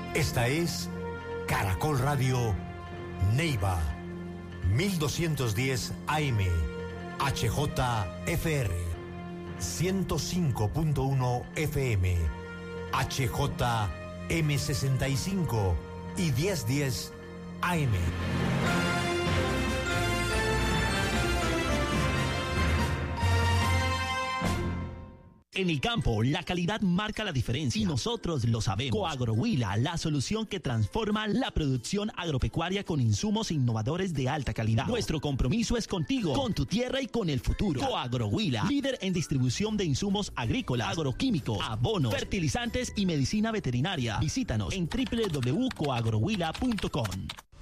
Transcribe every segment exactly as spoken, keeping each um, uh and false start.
Esta es Caracol Radio Neiva, mil doscientos diez A M, H J F R, ciento cinco punto uno F M, H J M sesenta y cinco y mil diez A M. En el campo, la calidad marca la diferencia y nosotros lo sabemos. Coagrohuila, la solución que transforma la producción agropecuaria con insumos innovadores de alta calidad. Nuestro compromiso es contigo, con tu tierra y con el futuro. Coagrohuila, líder en distribución de insumos agrícolas, agroquímicos, abonos, fertilizantes y medicina veterinaria. Visítanos en doble u doble u doble u punto coagrohuila punto com.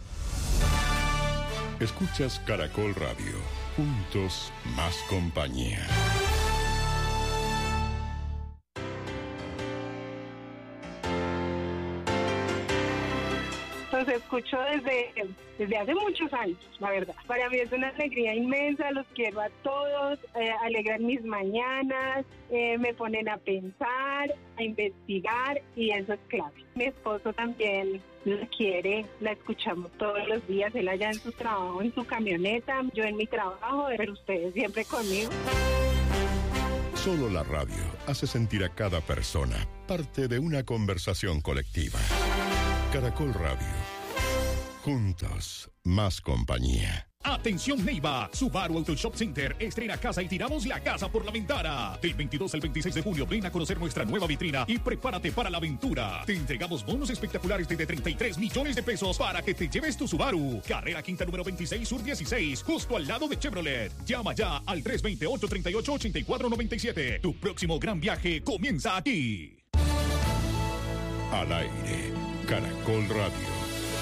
Escuchas Caracol Radio. Juntos, más compañía. Los escucho desde, desde hace muchos años, la verdad. Para mí es una alegría inmensa, los quiero a todos, eh, alegran mis mañanas, eh, me ponen a pensar, a investigar y eso es clave. Mi esposo también la quiere, la escuchamos todos los días, él allá en su trabajo, en su camioneta, yo en mi trabajo, pero ustedes siempre conmigo. Solo la radio hace sentir a cada persona parte de una conversación colectiva. Caracol Radio. Juntos, más compañía. Atención Neiva, Subaru Auto Shop Center estrena casa y tiramos la casa por la ventana. Del veintidós al veintiséis de junio ven a conocer nuestra nueva vitrina y prepárate para la aventura. Te entregamos bonos espectaculares de treinta y tres millones de pesos para que te lleves tu Subaru. Carrera Quinta número veintiséis Sur dieciséis, justo al lado de Chevrolet. Llama ya al tres dos ocho, tres ocho, ocho cuatro nueve siete. Tu próximo gran viaje comienza aquí. Al aire, Caracol Radio.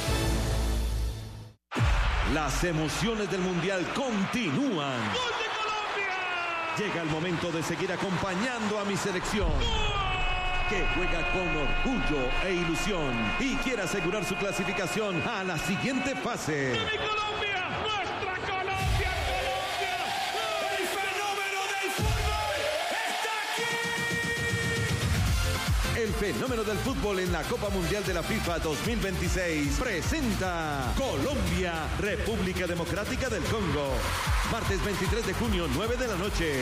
Las emociones del Mundial continúan. ¡Gol de Colombia! Llega el momento de seguir acompañando a mi selección, que juega con orgullo e ilusión y quiere asegurar su clasificación a la siguiente fase. ¡De mi Colombia! ¡Nuestra Colombia! ¡Colombia! ¡El fenómeno del fútbol está aquí! El fenómeno del fútbol en la Copa Mundial de la FIFA dos mil veintiséis presenta Colombia, República Democrática del Congo. Martes veintitrés de junio, nueve de la noche.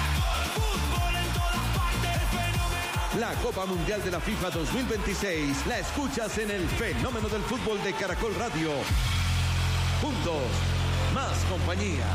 La Copa Mundial de la FIFA dos mil veintiséis la escuchas en el fenómeno del fútbol de Caracol Radio. Juntos, más compañía.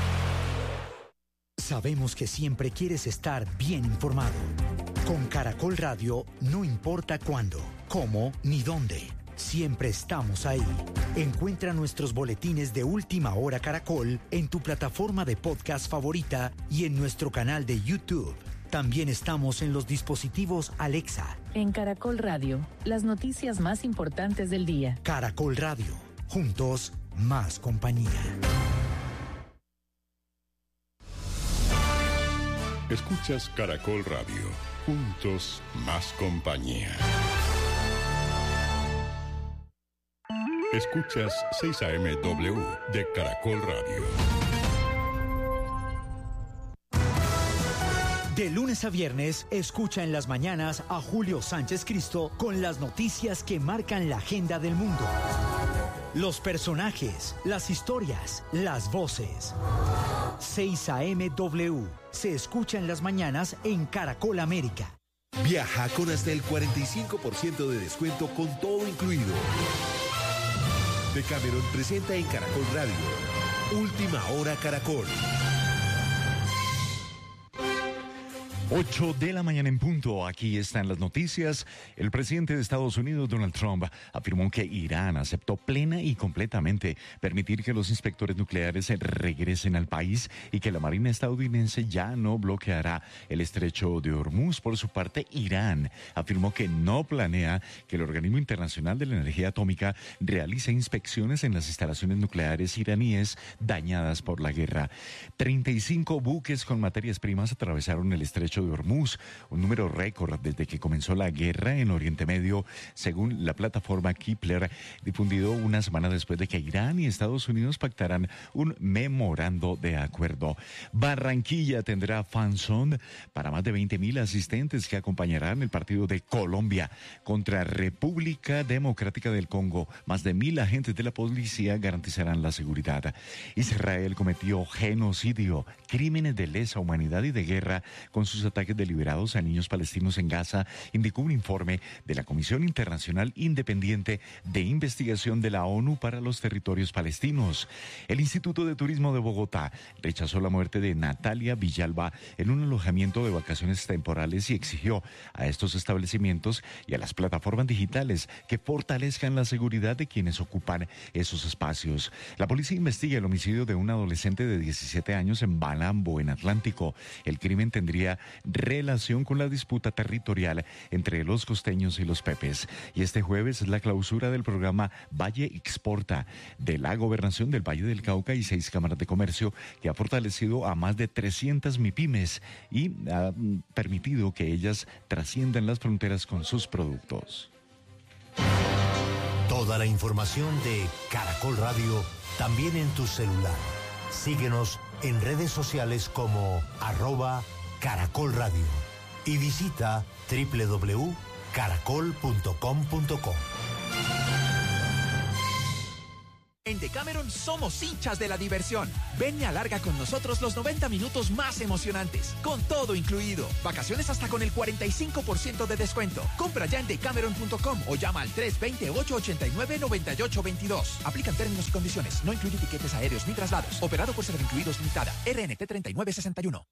Sabemos que siempre quieres estar bien informado. Con Caracol Radio, no importa cuándo, cómo ni dónde, siempre estamos ahí. Encuentra nuestros boletines de Última Hora Caracol en tu plataforma de podcast favorita y en nuestro canal de YouTube. También estamos en los dispositivos Alexa. En Caracol Radio, las noticias más importantes del día. Caracol Radio, juntos, más compañía. Escuchas Caracol Radio. Juntos, más compañía. Escuchas seis A M W de Caracol Radio. De lunes a viernes, escucha en las mañanas a Julio Sánchez Cristo con las noticias que marcan la agenda del mundo. Los personajes, las historias, las voces. seis A M W se escucha en las mañanas en Caracol América. Viaja con hasta el cuarenta y cinco por ciento de descuento con todo incluido. Decameron presenta en Caracol Radio Última Hora Caracol. ocho de la mañana en punto, aquí están las noticias. El presidente de Estados Unidos, Donald Trump, afirmó que Irán aceptó plena y completamente permitir que los inspectores nucleares regresen al país y que la Marina estadounidense ya no bloqueará el estrecho de Hormuz. Por su parte, Irán afirmó que no planea que el Organismo Internacional de la Energía Atómica realice inspecciones en las instalaciones nucleares iraníes dañadas por la guerra. treinta y cinco buques con materias primas atravesaron el estrecho estrecho de Hormuz, un número récord desde que comenzó la guerra en Oriente Medio, según la plataforma Kepler, difundido una semana después de que Irán y Estados Unidos pactaran un memorando de acuerdo. Barranquilla tendrá fanzone para más de veinte mil asistentes que acompañarán el partido de Colombia contra República Democrática del Congo. Más de mil agentes de la policía garantizarán la seguridad. Israel cometió genocidio, crímenes de lesa humanidad y de guerra con sus ataques deliberados a niños palestinos en Gaza, indicó un informe de la Comisión Internacional Independiente de Investigación de la ONU para los Territorios Palestinos. El Instituto de Turismo de Bogotá rechazó la muerte de Natalia Villalba en un alojamiento de vacaciones temporales y exigió a estos establecimientos y a las plataformas digitales que fortalezcan la seguridad de quienes ocupan esos espacios. La policía investiga el homicidio de un adolescente de diecisiete años en Balambo, en Atlántico. El crimen tendría relación con la disputa territorial entre los costeños y los pepes. Y este jueves es la clausura del programa Valle Exporta de la Gobernación del Valle del Cauca y seis cámaras de comercio, que ha fortalecido a más de trescientas MIPYMES y ha permitido que ellas trasciendan las fronteras con sus productos. Toda la información de Caracol Radio también en tu celular. Síguenos en redes sociales como arroba Caracol Radio y visita doble u doble u doble u punto caracol punto com punto co. En Decameron somos hinchas de la diversión. Ven y alarga con nosotros los noventa minutos más emocionantes, con todo incluido. Vacaciones hasta con el cuarenta y cinco por ciento de descuento. Compra ya en decameron punto com o llama al tres dos cero, ocho ocho nueve, nueve ocho dos dos. Aplican términos y condiciones. No incluye tiquetes aéreos ni traslados. Operado por Servincluidos Limitada. R N T treinta y nueve sesenta y uno.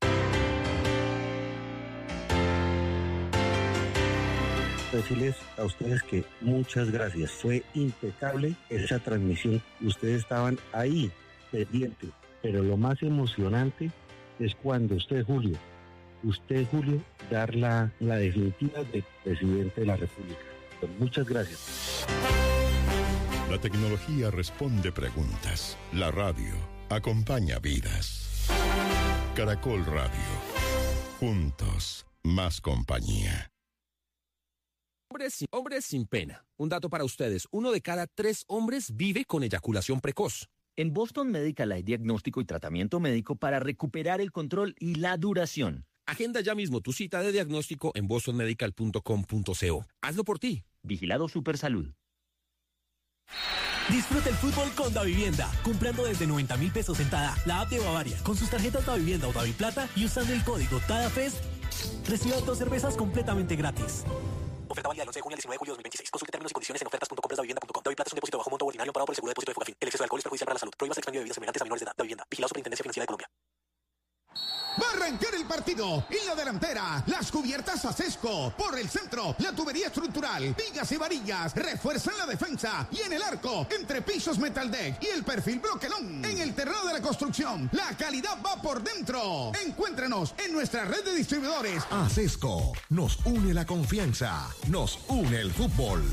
Decirles a ustedes que muchas gracias. Fue impecable esa transmisión. Ustedes estaban ahí, pendientes. Pero lo más emocionante es cuando usted, Julio, usted, Julio, dar la, la definitiva de presidente de la República. Pues muchas gracias. La tecnología responde preguntas. La radio acompaña vidas. Caracol Radio. Juntos, más compañía. Hombres sin, hombres sin pena. Un dato para ustedes. Uno de cada tres hombres vive con eyaculación precoz. En Boston Medical hay diagnóstico y tratamiento médico para recuperar el control y la duración. Agenda ya mismo tu cita de diagnóstico en boston medical punto com punto co. Hazlo por ti. Vigilado Supersalud. Disfruta el fútbol con Davivienda, comprando desde noventa mil pesos en Tada, la app de Bavaria, con sus tarjetas Davivienda o Daviplata y usando el código TADAFEST, reciba dos cervezas completamente gratis. Oferta válida del once de junio al diecinueve de julio de dos mil veintiséis. Consulte términos y condiciones en ofertas punto compras davivienda punto com. Daviplata es un depósito bajo monto ordinario pagado por el seguro de depósito de Fogafín. El exceso de alcohol es perjudicial para la salud. Prohíbas el expendio de bebidas semejantes a menores de edad. Davivienda. Vigilado Superintendencia Financiera de Colombia. Va a arrancar el partido. En la delantera, las cubiertas Acesco. Por el centro, la tubería estructural, vigas y varillas refuerzan la defensa. Y en el arco, entre pisos Metaldeck y el perfil Bloquelón. En el terreno de la construcción, la calidad va por dentro. Encuéntranos en nuestra red de distribuidores. Acesco, nos une la confianza, nos une el fútbol.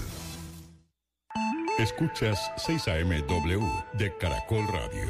Escuchas seis A M W de Caracol Radio.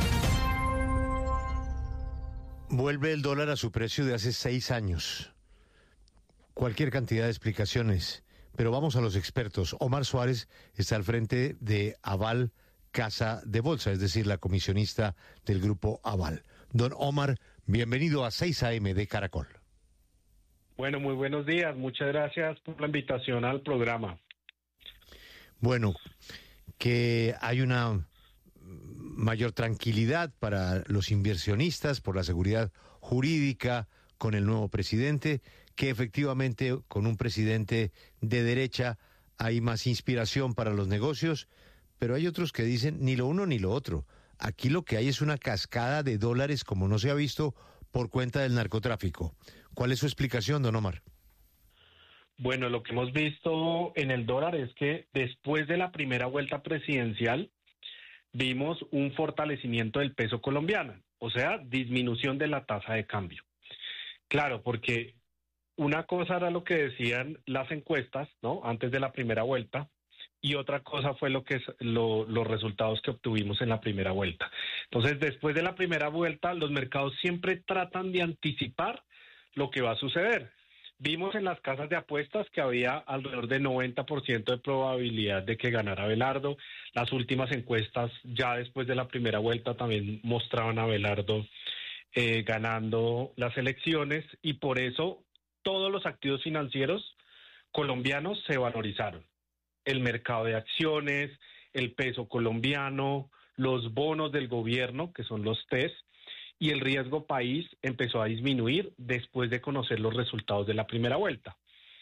Vuelve el dólar a su precio de hace seis años. Cualquier cantidad de explicaciones, pero vamos a los expertos. Omar Suárez está al frente de Aval Casa de Bolsa, es decir, la comisionista del grupo Aval. Don Omar, bienvenido a seis A M de Caracol. Bueno, muy buenos días. Muchas gracias por la invitación al programa. Bueno, que hay una mayor tranquilidad para los inversionistas por la seguridad jurídica con el nuevo presidente, que efectivamente con un presidente de derecha hay más inspiración para los negocios, pero hay otros que dicen ni lo uno ni lo otro. Aquí lo que hay es una cascada de dólares como no se ha visto por cuenta del narcotráfico. ¿Cuál es su explicación, don Omar? Bueno, lo que hemos visto en el dólar es que después de la primera vuelta presidencial vimos un fortalecimiento del peso colombiano, o sea, disminución de la tasa de cambio. Claro, porque una cosa era lo que decían las encuestas, ¿no?, antes de la primera vuelta, y otra cosa fue lo que es lo, los resultados que obtuvimos en la primera vuelta. Entonces, después de la primera vuelta, los mercados siempre tratan de anticipar lo que va a suceder. Vimos en las casas de apuestas que había alrededor de noventa por ciento de probabilidad de que ganara Abelardo. Las últimas encuestas, ya después de la primera vuelta, también mostraban a Abelardo eh, ganando las elecciones, y por eso todos los activos financieros colombianos se valorizaron. El mercado de acciones, el peso colombiano, los bonos del gobierno, que son los T E S, y el riesgo país empezó a disminuir después de conocer los resultados de la primera vuelta.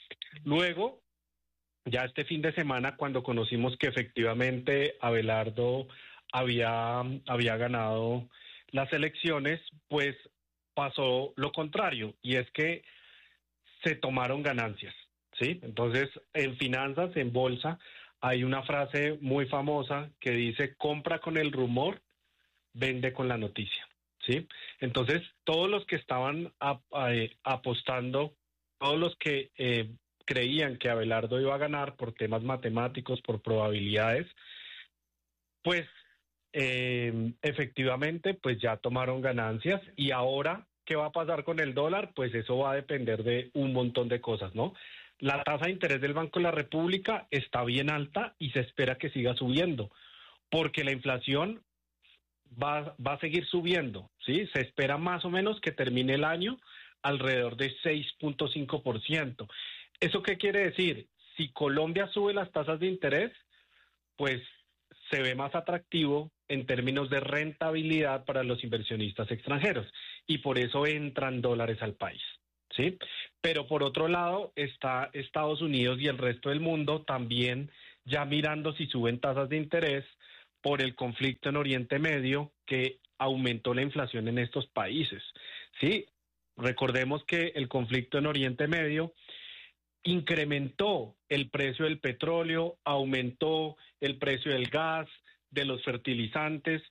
Luego, ya este fin de semana, cuando conocimos que efectivamente Abelardo había, había ganado las elecciones, pues pasó lo contrario, y es que se tomaron ganancias, ¿sí? Entonces, en finanzas, en bolsa, hay una frase muy famosa que dice: compra con el rumor, vende con la noticia. ¿Sí? Entonces, todos los que estaban ap eh, apostando, todos los que eh, creían que Abelardo iba a ganar por temas matemáticos, por probabilidades, pues eh, efectivamente pues ya tomaron ganancias. Y ahora, ¿qué va a pasar con el dólar? Pues eso va a depender de un montón de cosas, ¿no? La tasa de interés del Banco de la República está bien alta y se espera que siga subiendo, porque la inflación Va, va a seguir subiendo, ¿sí? Se espera más o menos que termine el año alrededor de seis punto cinco por ciento. ¿Eso qué quiere decir? Si Colombia sube las tasas de interés, pues se ve más atractivo en términos de rentabilidad para los inversionistas extranjeros, y por eso entran dólares al país, ¿sí? Pero por otro lado está Estados Unidos y el resto del mundo también ya mirando si suben tasas de interés por el conflicto en Oriente Medio, que aumentó la inflación en estos países, ¿sí? Recordemos que el conflicto en Oriente Medio incrementó el precio del petróleo, aumentó el precio del gas, de los fertilizantes,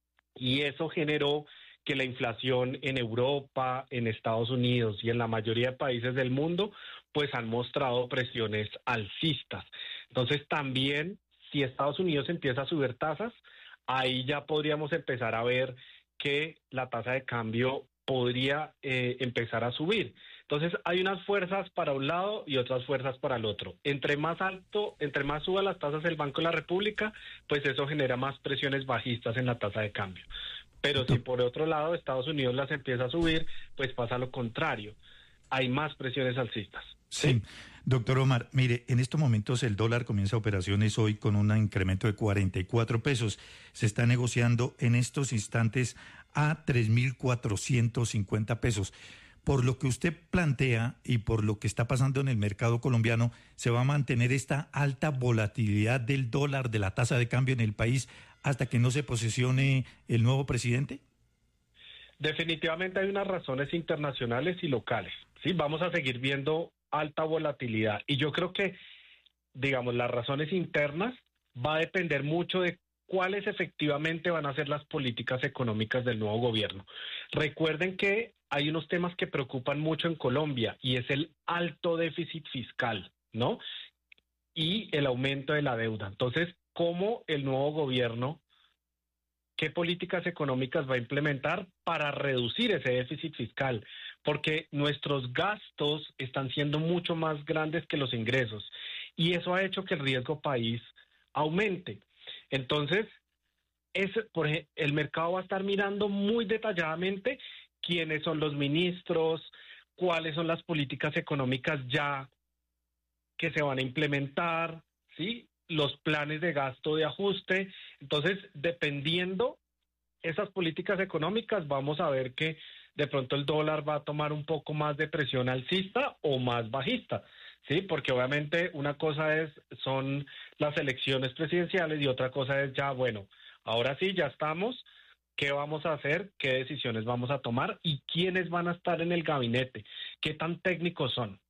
y eso generó que la inflación en Europa, en Estados Unidos y en la mayoría de países del mundo, pues han mostrado presiones alcistas. Entonces también, si Estados Unidos empieza a subir tasas, ahí ya podríamos empezar a ver que la tasa de cambio podría eh, empezar a subir. Entonces hay unas fuerzas para un lado y otras fuerzas para el otro. Entre más alto, entre más suba las tasas del Banco de la República, pues eso genera más presiones bajistas en la tasa de cambio. Pero si por otro lado Estados Unidos las empieza a subir, pues pasa lo contrario. Hay más presiones alcistas. Sí. Doctor Omar, mire, en estos momentos el dólar comienza operaciones hoy con un incremento de cuarenta y cuatro pesos. Se está negociando en estos instantes a tres mil cuatrocientos cincuenta pesos. Por lo que usted plantea y por lo que está pasando en el mercado colombiano, ¿se va a mantener esta alta volatilidad del dólar, de la tasa de cambio en el país, hasta que no se posesione el nuevo presidente? Definitivamente hay unas razones internacionales y locales, ¿sí? Vamos a seguir viendo alta volatilidad, y yo creo que, digamos, las razones internas va a depender mucho de cuáles efectivamente van a ser las políticas económicas del nuevo gobierno. Recuerden que hay unos temas que preocupan mucho en Colombia, y es el alto déficit fiscal, ¿no? Y el aumento de la deuda. Entonces, ¿cómo el nuevo gobierno, qué políticas económicas va a implementar para reducir ese déficit fiscal? Porque nuestros gastos están siendo mucho más grandes que los ingresos, y eso ha hecho que el riesgo país aumente. Entonces, es, por ejemplo, el mercado va a estar mirando muy detalladamente quiénes son los ministros, cuáles son las políticas económicas ya que se van a implementar, ¿sí? Los planes de gasto de ajuste. Entonces, dependiendo esas políticas económicas, vamos a ver que de pronto el dólar va a tomar un poco más de presión alcista o más bajista, ¿sí? Porque obviamente una cosa es son las elecciones presidenciales y otra cosa es ya, bueno, ahora sí, ya estamos, ¿qué vamos a hacer? ¿Qué decisiones vamos a tomar? ¿Y quiénes van a estar en el gabinete? ¿Qué tan técnicos son?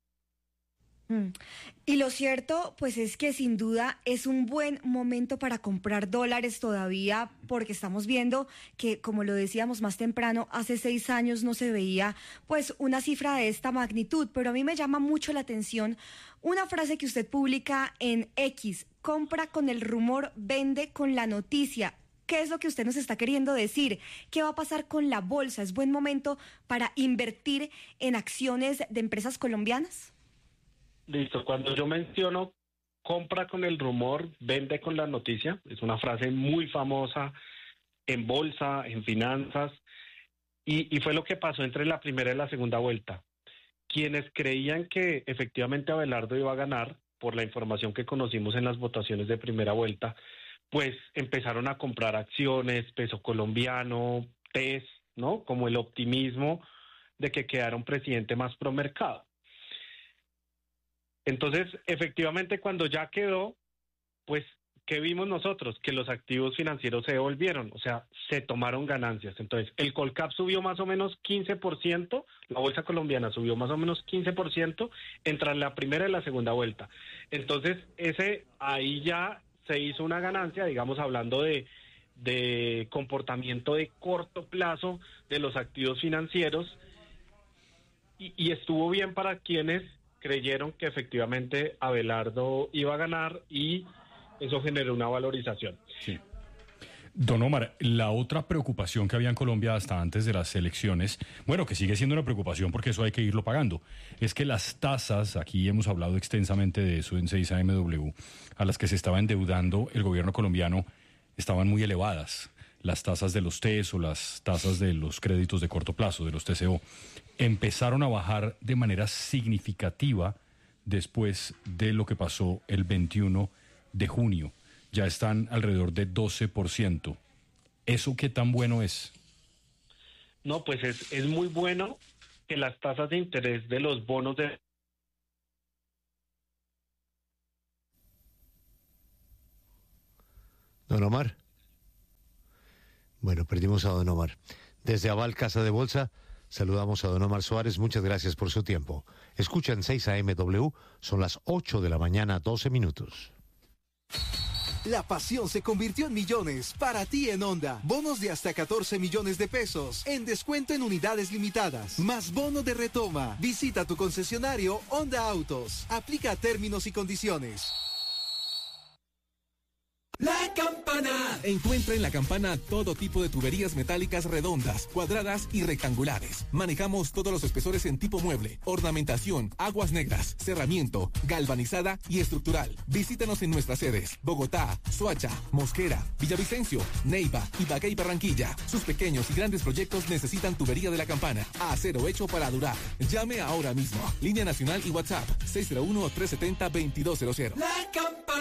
Y lo cierto, pues es que sin duda es un buen momento para comprar dólares todavía, porque estamos viendo que, como lo decíamos más temprano, hace seis años no se veía pues una cifra de esta magnitud. Pero a mí me llama mucho la atención una frase que usted publica en X: compra con el rumor, vende con la noticia. ¿qué es lo que usted nos está queriendo decir? ¿Qué va a pasar con la bolsa? ¿Es buen momento para invertir en acciones de empresas colombianas? Listo, cuando yo menciono compra con el rumor, vende con la noticia, es una frase muy famosa en bolsa, en finanzas, y, y fue lo que pasó entre la primera y la segunda vuelta. Quienes creían que efectivamente Abelardo iba a ganar, por la información que conocimos en las votaciones de primera vuelta, pues empezaron a comprar acciones, peso colombiano, T E S, ¿no? Como el optimismo de que quedara un presidente más pro mercado. Entonces, efectivamente, cuando ya quedó, pues, ¿qué vimos nosotros? Que los activos financieros se devolvieron, o sea, se tomaron ganancias. Entonces, el Colcap subió más o menos quince por ciento, la bolsa colombiana subió más o menos quince por ciento entre la primera y la segunda vuelta. Entonces, ese ahí ya se hizo una ganancia, digamos, hablando de, de comportamiento de corto plazo de los activos financieros, y, y estuvo bien para quienes creyeron que efectivamente Abelardo iba a ganar y eso generó una valorización. Sí. Don Omar, la otra preocupación que había en Colombia hasta antes de las elecciones, bueno, que sigue siendo una preocupación porque eso hay que irlo pagando, es que las tasas, aquí hemos hablado extensamente de eso en seis A M W, a las que se estaba endeudando el gobierno colombiano estaban muy elevadas. Las tasas de los T E S o las tasas de los créditos de corto plazo, de los T C O, empezaron a bajar de manera significativa después de lo que pasó el veintiuno de junio. Ya están alrededor de doce por ciento. ¿Eso qué tan bueno es? No, pues es, es muy bueno que las tasas de interés de los bonos de... Don Omar. Bueno, perdimos a don Omar. Desde Aval Casa de Bolsa, saludamos a don Omar Suárez. Muchas gracias por su tiempo. Escuchan seis A M W, son las ocho de la mañana, doce minutos. La pasión se convirtió en millones para ti en Honda. Bonos de hasta catorce millones de pesos en descuento en unidades limitadas. Más bono de retoma. Visita tu concesionario Honda Autos. Aplica términos y condiciones. La Campana. Encuentra en La Campana todo tipo de tuberías metálicas redondas, cuadradas y rectangulares. Manejamos todos los espesores en tipo mueble, ornamentación, aguas negras, cerramiento, galvanizada y estructural. Visítanos en nuestras sedes: Bogotá, Soacha, Mosquera, Villavicencio, Neiva, Ibagué y Barranquilla. Sus pequeños y grandes proyectos necesitan tubería de La Campana. Acero hecho para durar. Llame ahora mismo. Línea nacional y WhatsApp seis cero uno, tres siete cero, dos dos cero cero. La Campana.